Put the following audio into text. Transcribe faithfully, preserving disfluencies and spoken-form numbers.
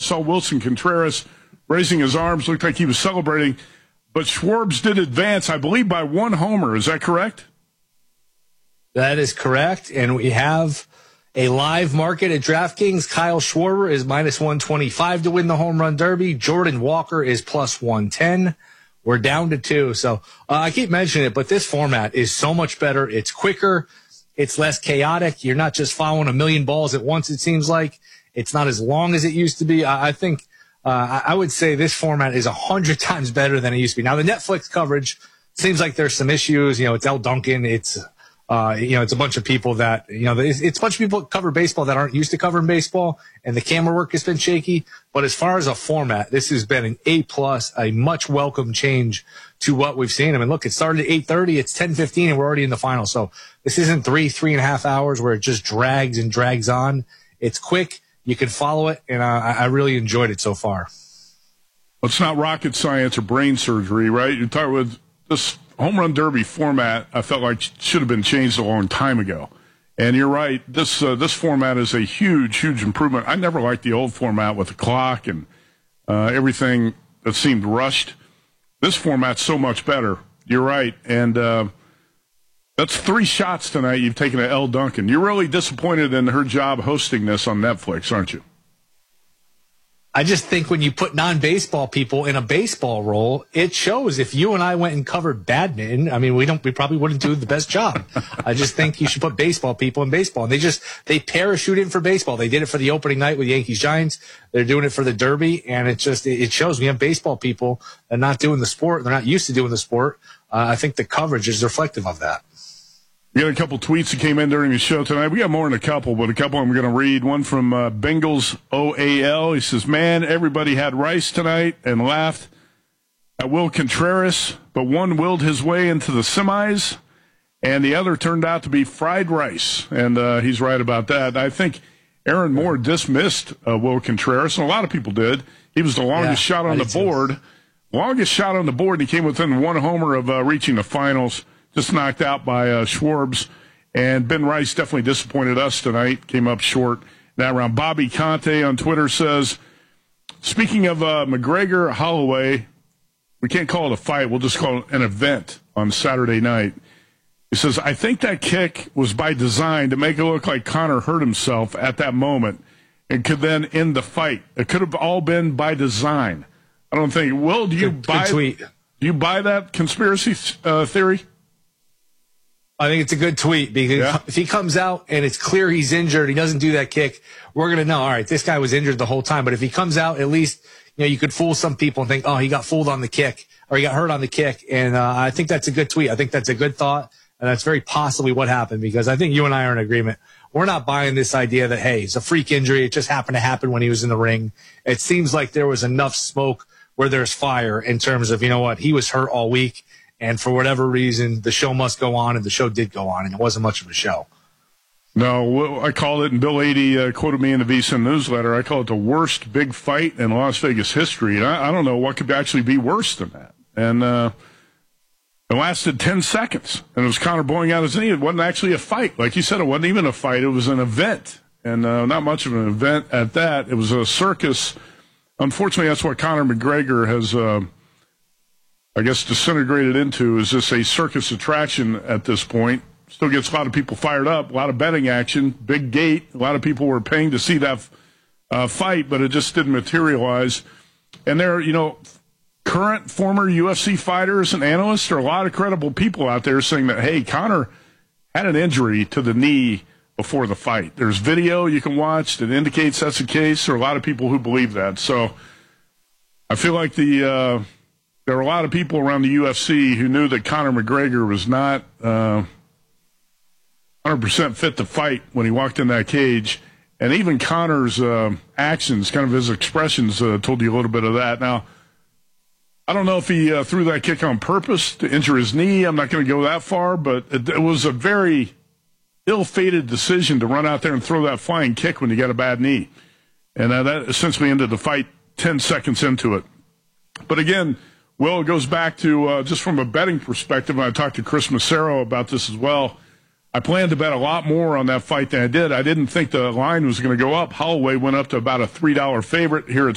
saw Wilson Contreras raising his arms, looked like he was celebrating. But Schwartz did advance, I believe, by one homer. Is that correct? That is correct. And we have a live market at DraftKings. Kyle Schwarber is minus one twenty-five to win the home run derby. Jordan Walker is plus one ten. We're down to two. So uh, I keep mentioning it, but this format is so much better. It's quicker. It's less chaotic. You're not just following a million balls at once, it seems like. It's not as long as it used to be. I, I think uh, I would say this format is a hundred times better than it used to be. Now, the Netflix coverage seems like there's some issues. You know, it's El Duncan. It's Uh, you know, it's a bunch of people that, you know, it's, it's a bunch of people that cover baseball that aren't used to covering baseball, and the camera work has been shaky. But as far as a format, this has been an A plus, a much welcome change to what we've seen. I mean, look, it started at eight thirty, it's ten fifteen, and we're already in the final. So this isn't three, three and a half hours where it just drags and drags on. It's quick. You can follow it, and uh, I really enjoyed it so far. Well, it's not rocket science or brain surgery, right? You're talking with this home run derby format, I felt like should have been changed a long time ago. And you're right, this uh, this format is a huge, huge improvement. I never liked the old format with the clock and uh, everything that seemed rushed. This format's so much better. You're right. And uh, that's three shots tonight you've taken at Elle Duncan. You're really disappointed in her job hosting this on Netflix, aren't you? I just think when you put non-baseball people in a baseball role, it shows. If you and I went and covered badminton, I mean, we don't, we probably wouldn't do the best job. I just think you should put baseball people in baseball. And they just, they parachute in for baseball. They did it for the opening night with Yankees Giants. They're doing it for the Derby. And it just, it shows we have baseball people that are not doing the sport. They're not used to doing the sport. Uh, I think the coverage is reflective of that. We got a couple tweets that came in during the show tonight. We got more than a couple, but a couple I'm going to read. One from uh, Bengals O A L. He says, man, everybody had rice tonight and laughed at Will Contreras, but one willed his way into the semis, and the other turned out to be fried rice. And uh, he's right about that. I think Aaron Moore dismissed uh, Will Contreras, and a lot of people did. He was the longest yeah, shot on the board. Too. Longest shot on the board, and he came within one homer of uh, reaching the finals. Just knocked out by uh, Schwartz. And Ben Rice definitely disappointed us tonight. Came up short that round. Bobby Conte on Twitter says, speaking of uh, McGregor Holloway, we can't call it a fight. We'll just call it an event on Saturday night. He says, I think that kick was by design to make it look like Conor hurt himself at that moment and could then end the fight. It could have all been by design. I don't think. Will, do you good, buy good tweet. Do you buy that conspiracy uh, theory? I think it's a good tweet because yeah. if he comes out and it's clear he's injured, he doesn't do that kick, we're going to know, all right, this guy was injured the whole time. But if he comes out, at least, you know, you could fool some people and think, oh, he got fooled on the kick or he got hurt on the kick. And uh, I think that's a good tweet. I think that's a good thought. And that's very possibly what happened because I think you and I are in agreement. We're not buying this idea that, hey, it's a freak injury. It just happened to happen when he was in the ring. It seems like there was enough smoke where there's fire in terms of, you know what, he was hurt all week. And for whatever reason, the show must go on, and the show did go on, and it wasn't much of a show. No, I call it, and Bill Adie uh, quoted me in the VSiN newsletter, I call it the worst big fight in Las Vegas history. And I, I don't know what could actually be worse than that. And uh, it lasted ten seconds, and it was Conor blowing out his knee. It wasn't actually a fight. Like you said, it wasn't even a fight. It was an event, and uh, not much of an event at that. It was a circus. Unfortunately, that's what Conor McGregor has uh, I guess disintegrated into. Is this a circus attraction at this point? Still gets a lot of people fired up, a lot of betting action, big gate. A lot of people were paying to see that uh, fight, but it just didn't materialize. And there, you know, current former U F C fighters and analysts, there are a lot of credible people out there saying that, hey, Conor had an injury to the knee before the fight. There's video you can watch that indicates that's the case. There are a lot of people who believe that. So I feel like the uh, there are a lot of people around the U F C who knew that Conor McGregor was not uh, one hundred percent fit to fight when he walked in that cage. And even Conor's uh, actions, kind of his expressions, uh, told you a little bit of that. Now, I don't know if he uh, threw that kick on purpose to injure his knee. I'm not going to go that far, but it, it was a very ill-fated decision to run out there and throw that flying kick when you got a bad knee. And uh, that essentially ended the fight ten seconds into it. But again, Will, it goes back to uh, just from a betting perspective, and I talked to Chris Massaro about this as well. I planned to bet a lot more on that fight than I did. I didn't think the line was going to go up. Holloway went up to about a three dollar favorite here at